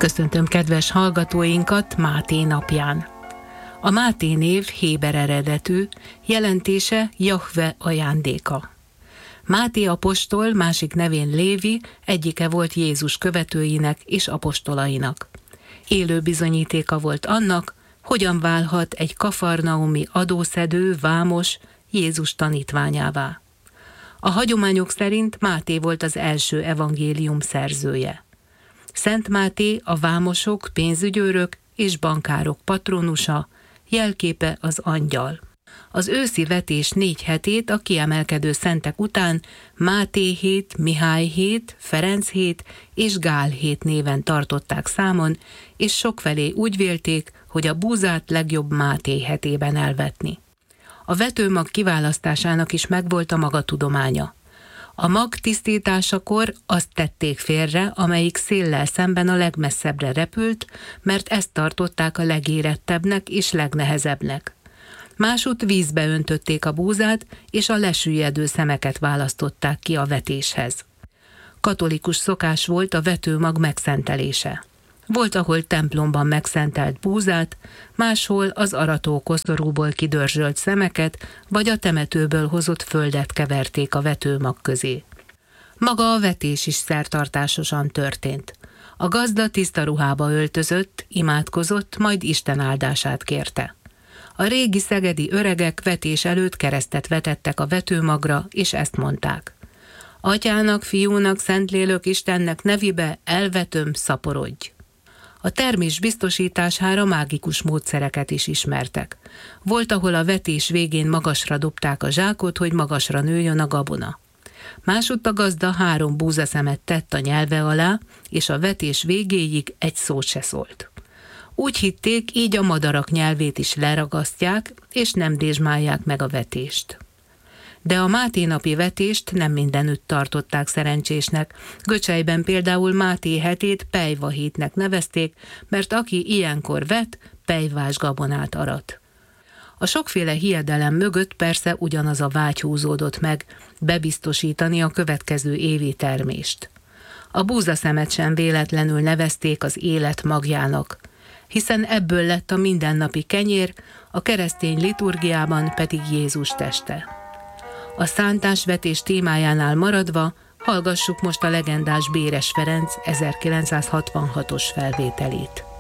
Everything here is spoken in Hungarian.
Köszöntöm kedves hallgatóinkat Máté napján. A Máté név héber eredetű, jelentése Jahve ajándéka. Máté apostol, másik nevén Lévi, egyike volt Jézus követőinek és apostolainak. Élő bizonyítéka volt annak, hogyan válhat egy kafarnaumi adószedő, vámos Jézus tanítványává. A hagyományok szerint Máté volt az első evangélium szerzője. Szent Máté a vámosok, pénzügyőrök és bankárok patronusa, jelképe az angyal. Az őszi vetés 4 hetét a kiemelkedő szentek után Máté hét, Mihály hét, Ferenc hét és Gál hét néven tartották számon, és sokfelé úgy vélték, hogy a búzát legjobb Máté hetében elvetni. A vetőmag kiválasztásának is megvolt a maga tudománya. A mag tisztításakor azt tették félre, amelyik széllel szemben a legmesszebbre repült, mert ezt tartották a legérettebbnek és legnehezebbnek. Másút vízbe öntötték a búzát, és a lesüllyedő szemeket választották ki a vetéshez. Katolikus szokás volt a vetőmag megszentelése. Volt, ahol templomban megszentelt búzát, máshol az aratókoszorúból kidörzsölt szemeket, vagy a temetőből hozott földet keverték a vetőmag közé. Maga a vetés is szertartásosan történt. A gazda tiszta ruhába öltözött, imádkozott, majd Isten áldását kérte. A régi szegedi öregek vetés előtt keresztet vetettek a vetőmagra, és ezt mondták: Atyának, Fiúnak, Szentlélek Istennek nevébe elvetöm, szaporodj! A termés biztosítására mágikus módszereket is ismertek. Volt, ahol a vetés végén magasra dobták a zsákot, hogy magasra nőjön a gabona. Másutt a gazda 3 búzaszemet tett a nyelve alá, és a vetés végéig egy szót se szólt. Úgy hitték, így a madarak nyelvét is leragasztják, és nem dézsmálják meg a vetést. De a Máté napi vetést nem mindenütt tartották szerencsésnek. Göcselyben például Máté hetét pejva hétnek nevezték, mert aki ilyenkor vet, pejvás gabonát arat. A sokféle hiedelem mögött persze ugyanaz a vágy húzódott meg, bebiztosítani a következő évi termést. A búzaszemet sem véletlenül nevezték az élet magjának, hiszen ebből lett a mindennapi kenyér, a keresztény liturgiában pedig Jézus teste. A szántásvetés témájánál maradva hallgassuk most a legendás Béres Ferenc 1966-os felvételét.